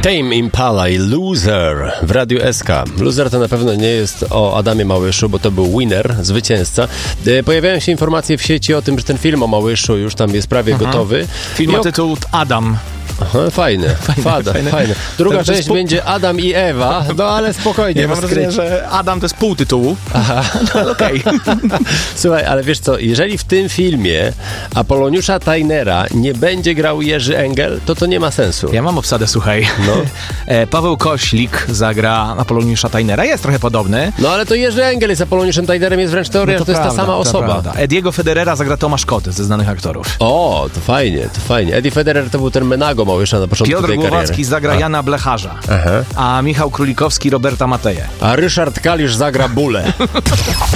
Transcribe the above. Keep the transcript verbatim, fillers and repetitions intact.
Tame Impala i Loser w Radiu S K. Loser to na pewno nie jest o Adamie Małyszu, bo to był winner, zwycięzca. Pojawiają się informacje w sieci o tym, że ten film o Małyszu już tam jest prawie Aha. gotowy. Film ma tytuł Adam. Aha, fajne, fajne, Fada, fajne. fajne. Druga to, to część pół... będzie Adam i Ewa, no ale spokojnie. Ja mam wrażenie, że Adam to jest pół tytułu. Aha, no ale okej. Okay. Słuchaj, ale wiesz co, jeżeli w tym filmie Apoloniusza Tajnera nie będzie grał Jerzy Engel, to to nie ma sensu. Ja mam obsadę, słuchaj. No. Paweł Koślik zagra Apoloniusza Tajnera, jest trochę podobny. No ale to Jerzy Engel jest Apoloniuszem Tajnerem, jest wręcz teoria, no to że to prawda, jest ta sama osoba. To Ediego Federera zagra Tomasz Kot ze znanych aktorów. O, to fajnie, to fajnie. Eddie Federer to był ten Menago Małysza na początku Piotr tej kariery. Piotr Głowacki zagra a. Jana Blecharza, Aha. a Michał Królikowski Roberta Mateję. A Ryszard Kalisz zagra Bulę.